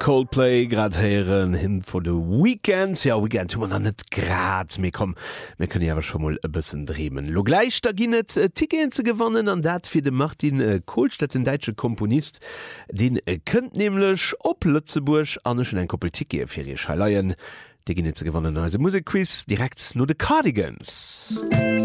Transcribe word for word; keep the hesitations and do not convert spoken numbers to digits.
Coldplay grad heieren hin vor de Weekend ja Weekend man an net grad mé kom mir können jawer schon mal e bisssen dremen. Lo gleich da ginet äh, Ticket ze gewonnen an dat fir de Martin äh, Kohlstedt den deitsche Komponist den äh, kënnt nämlichlech op Lützeburg an schon en Koppeltike fir ihr Schaleien. De ginet ze gewonnen als Musikquiz direkt no de Cardigans.